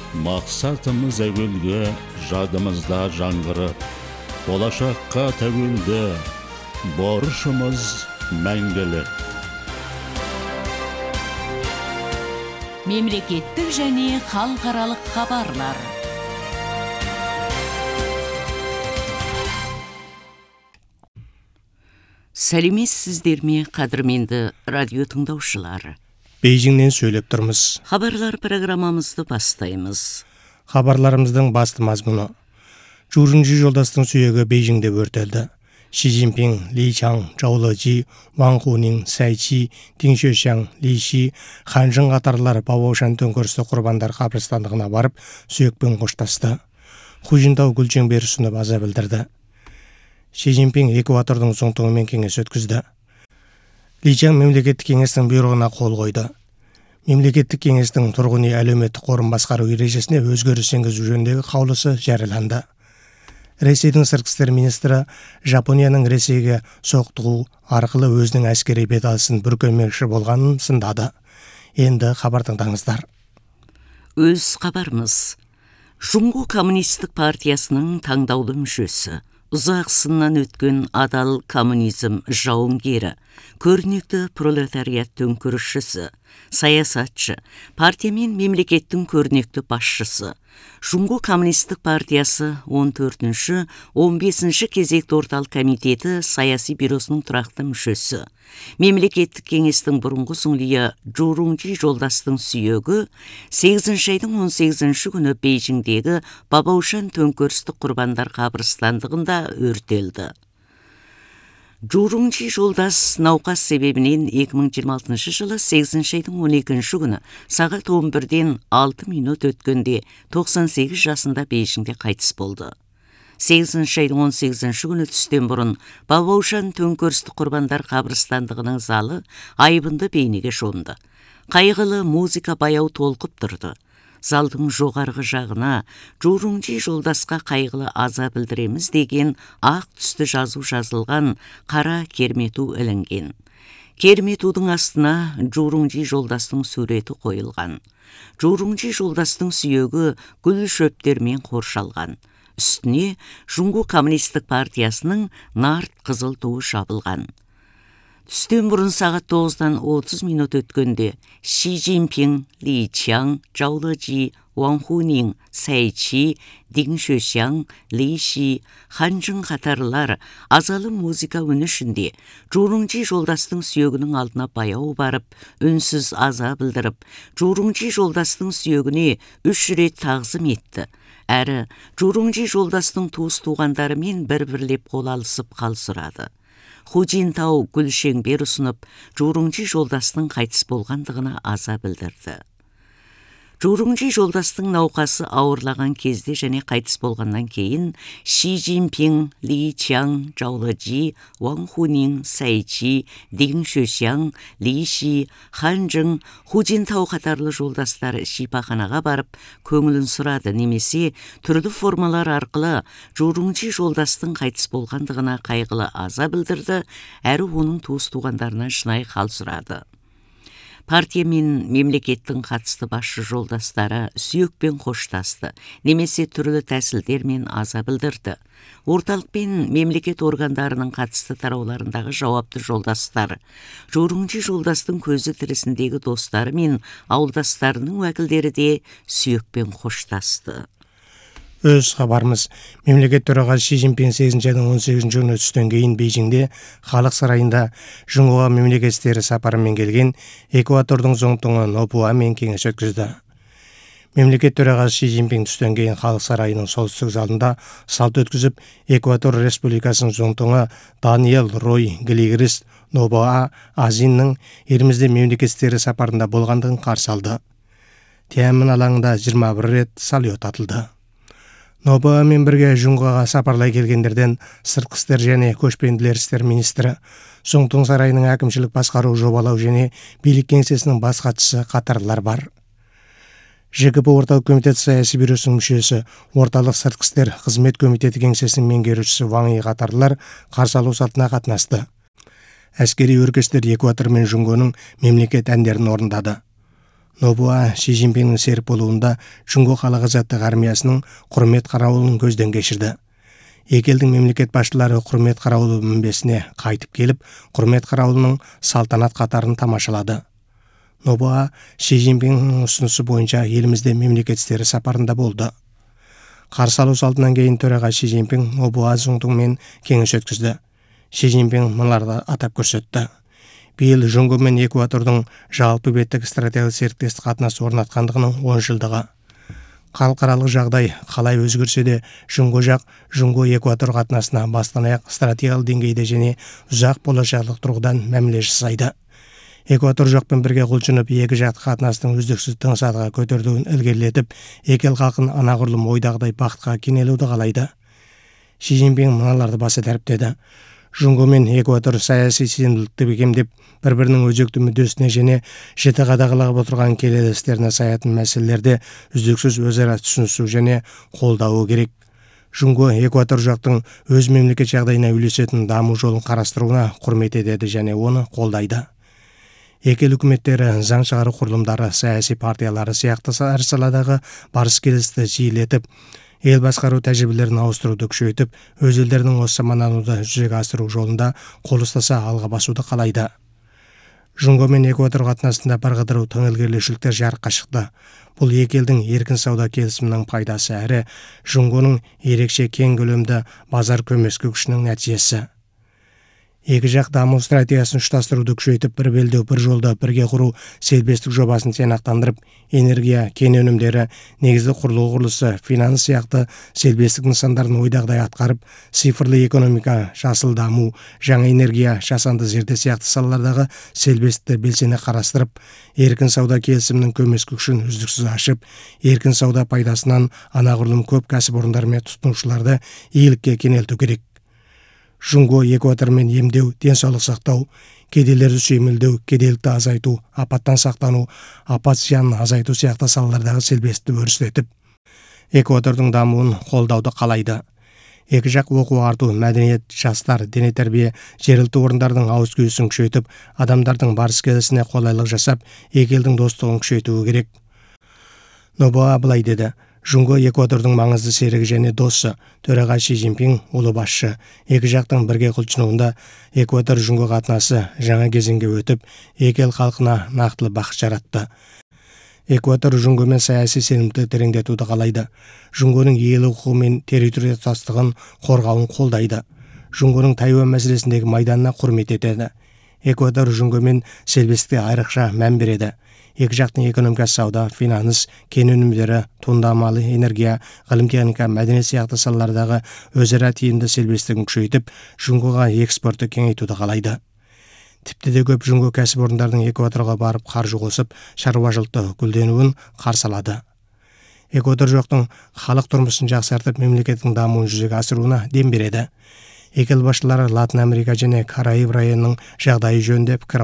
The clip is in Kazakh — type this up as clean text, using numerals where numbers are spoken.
Мақсатымыз әуелгі, жадымызда жаңғырып, болашаққа тәуелді, борышымыз мәңгілік. Мемлекеттік және халықаралық хабарлар. Сәлеметсіздер ме, қадірменді радио тыңдаушылар. Бейжіңнен сөйлеп тұрмыз. Хабарлар программамызды бастаймыз. Хабарларымыздың басты мазмұны. Журунжи жолдастың сүйегі Бейжіңде өртелді. Ши Цзиньпин, Ли Чан, Чжоу Лежи, Ван Хунин, Цай Чи, Дин Xuexiang, Ли Ши, Ханжың қатарлар Баобушан төңкерісі құрбандар қабірстандығына барып, сүйекпен қоштасты. Ху Жинтау гүл шеңбері ұсынып аза білдірді. Ши Цзиньпин Эквадордың зоңтуымен кеңес өткізді. Ли Чан мемлекеттік кеңестің бұйрығына қол қойды. Мемлекеттік кеңестің тұрғын үй әлеуметтік қорын басқару ережесіне өзгеріс енгізу жөніндегі қаулысы жарияланды. Ресейдің сыртқы істер министрі Жапонияның Ресейге соқтығу арқылы өзінің әскери беталысын бүркемекші болғанын сындады. Енді хабар тыңдаңыздар. Өз хабарымыз. Жұңғу коммунистік партиясының таңдаулы мүшесі, ұзақ сыннан өткен адал коммунизм жауынгері, көрнекті пролетариат төңкерісшісі, саясатшы, партия мен мемлекеттің көрнекті басшысы, Жұңғу коммунистік партиясы 14-15 кезекті орталық комитеті саяси бюросының тұрақты мүшесі, мемлекеттік кеңестің бұрынғы сүңлия Журунжи жолдастың сүйегі 8 айдың 18 күні Бейжіңдегі Баобушан төңкерістік құрбандар қабірстандығында өртелді. Журунжи жолдас науқас себебінен 2026 жылы 8 айдың 12 күні сағат 11-ден 6 минут өткенде 98 жасында Бейжіңде қайтыс болды. 8 айдың 18 күні түстен бұрын Баобушан төңкерістік құрбандар қабірстандығының залы айбынды бейнеге шомды. Қайғылы музыка баяу толқып тұрды. Залдың жоғарғы жағына Журунжи жолдасқа қайғылы аза білдіреміз деген ақ түсті жазу жазылған қара кермету ілінген. Керметудың астына Журунжи жолдастың суреті қойылған. Журунжи жолдастың сүйегі гүл шөптермен қоршалған. Үстіне Жұңғу коммунистік партиясының нарт қызыл туы жабылған. Түстен бұрын сағат 9-дан 30 минут өткенде Ши Цзиньпин, Ли Чан, Чжоу Лежи, Ван Хунин, Цай Чи, Дин Xuexiang, Ли Ши, Ханжың қатарлар азалы музыка үні ішінде Журунжи жолдастың сүйегінің алдына баяу барып, үнсіз аза білдіріп, Журунжи жолдастың сүйегіне 3 рет тағзым етті. Әрі Журунжи жолдастың туыс-туғандарымен бір-бірлеп қол алысып қал сұрады. Ху Жинтау гүл шеңбер ұсынып, Журунжи жолдастың қайтыс болғандығына аза білдірді. Журунжи жолдастың науқасы ауырлаған кезде және қайтыс болғаннан кейін Ши Цзиньпин, Ли Чан, Чжоу Лежи, Ван Хунин, Цай Чи, Дин Xuexiang, Ли Ши, Ханжың, Ху Жинтау қатарлы жолдастары шипаханаға барып, көңілін сұрады немесе түрлі формалар арқылы Журунжи жолдастың қайтыс болғандығына қайғылы аза білдірді, әрі оның туыс-туғандарына шынайы хал сұрады. Партия мен мемлекеттің қатысты басшы жолдастары сүйекпен қоштасты, немесе түрлі тәсілдермен аза білдірді. Орталық пен мемлекет органдарының қатысты тарауларындағы жауапты жолдастар, Журунжи жолдастың көзі тірісіндегі достары мен ауылдастарының уәкілдері де сүйекпен қоштасты. Өз хабарымыз. Мемлекет төрағасы Ши Цзиньпин 8 айдың 18 күні түстен кейін Бейжіңде халық сарайында Жұңғуға мемлекет істері сапарымен келген Эквадордың зоңтуңы Нопуамен кеңес өткізді. Мемлекет төрағасы Ши Цзиньпин түстен кейін халық сарайының солтүстік залында салт өткізіп, Эквадор Республикасының зоңтуңы Даниэл Рой Глигрис Нобоа Азинның елімізде мемлекет істері сапарында болғандығын қарсы алды. Тианьанмен алаңында 21 рет салют атылды. Нобоамен бірге Жұңғуға сапарлай келгендерден сыртқы істер және көшпенділер істер министрі, Зоңтуң сарайының әкімшілік басқару жобалау және билік кеңсесінің бас хатшысы қатарлар бар. ЖКП орталық комитет саяси бюросының мүшесі, орталық сыртқы істер қызмет комитеті кеңсесінің меңгерушісі Ван И қатарлар қарсы алу салтына қатынасты. Әскери өркештер Эквадор мен Жұңғуның мемлекет әндерін орындады. Нобуа Си Цзиньпиннің серік болуында Жунго халық азаттық армиясының құрмет қарауылын көзден кешірді. Екі елдің мемлекет басшылары құрмет қарауылы мінбесіне қайтып келіп, құрмет қарауылының салтанат қатарын тамашалады. Нобуа Си Цзиньпиннің ұсынысы бойынша елімізде мемлекет істері сапарында болды. Қарсы алу салтынан кейін төраға Си Цзиньпин Нобуа Цзуңтұңмен кеңес өткізді. Си Цзиньпин мыналарды атап көрсетті. Биыл Жунго мен Эквадордың жалпы беттік стратегиялық серіктестік қатынас орнатқандығының 10 жылдығы. Халықаралық жағдай қалай өзгерсе де, Жунго жақ Жунго Эквадор қатынасына бастан аяқ стратегиялық деңгейде және ұзақ болашақтық тұрғыдан мәміле жасайды. Эквадор жақпен бірге құлшынып, екі жақты қатынастың үздіксіз тың сатыға көтерілуін ілгерілетіп, екі ел халқын анағұрлым ойдағыдай бақытқа кенелуді қалайды. Си Цзиньпин мыналарды баса дәріптеді. Жунго мен Эквадор саяси сенімділікті бекемдеп, бір-бірінің өзекті мүддесіне және жіті қадағалап отырған келелі істеріне саятын мәселелерде үздіксіз өзара түсінісу және қолдауы керек. Жунго Эквадор жақтың өз мемлекет жағдайына үйлесетін даму жолын қарастыруына құрмет етеді және оны қолдайды. Екі ел үкіметтері, заң шығару құрылымдары, саяси партиялары сияқты әр саладағы барыс-келісті жиілетіп, ел басқару тәжірибелерін ауыстыруды күшейтіп, өз елдерінің осы заманауды жүзеге асыру жолында қол ұстаса алға басуды қалайды. Жунго мен Эквадор қатынасында бірқыдыру тың ілгерілеушіліктер жарыққа шықты. Бұл екі елдің еркін сауда келісімінің пайдасы әрі Жунгоның ерекше кең көлемді базар көмескі күшінің нәтижесі. Екі жақ даму стратегиясын ұштастыруды күшейтіп, бір белдеу, бір жолда бірге құру сербестік жобасын тиянақтандырып, энергия, кен өнімдері, негізді құрылғы құрылысы, финанс сияқты сербестік нысандарын ойдағыдай атқарып, цифрлы экономика, жасыл даму, жаңа энергия, жасанды зерде сияқты салалардағы сербестікті белсене қарастырып, еркін сауда келісімінің көмескі күшін үздіксіз ашып, еркін сауда пайдасынан анағұрлым көп кәсіпорындар мен тұтынушыларды иелікке кенелту керек. Жунго Эквадормен емдеу, денсаулық сақтау, кедейлерді сүйемелдеу, кедейлікті азайту, апаттан сақтану, апат зиянын азайту сияқты салалардағы сербестікті өрістетіп, Эквадордың дамуын қолдауды қалайды. Екі жақ оқу арту, мәдениет, жастар, дене тәрбие, жергілікті орындардың ауыз күйісін күшейтіп, адамдардың барыс-келісіне қолайлық жасап, екі елдің достығын күшейтуі керек. Нобуа былай деді. Жунго Эквадордың маңызды серігі және досы, төраға Си Цзиньпин ұлы басшы. Екі жақтың бірге құлшынуында Эквадор Жунго қатынасы жаңа кезеңге өтіп, екі ел халқына нақтылы бақыт жаратты. Эквадор Жунгомен саяси сенімді тереңдетуді қалайды. Жунгоның ел құқығы мен территория тұтастығын қорғауын қолдайды. Жунгоның Тайвань мәселесіндегі майданына құрмет етеді. Эквадор Жунгомен сербестікте айрықша мән береді. Екі жақтың экономикасы, сауда, финанс, кен өнімдері, туындамалы энергия, ғылым техника, мәдениет сияқты салалардағы өзара тиімді сербестігін күшейтіп, Жунгоға экспортты кеңейтуді қалайды. Тіпті де көп Жунго кәсіпорындардың Эквадорға барып қаржы қосып, шаруашылықты гүлденуін қарсы алады. Эквадор жоқтың халық тұрмысын жақсартып, мемлекеттің дамуын жүзеге асыруына дем береді. Екі ел басшылары Латын Америка және Караиб районының жағдайы жөнінде пікір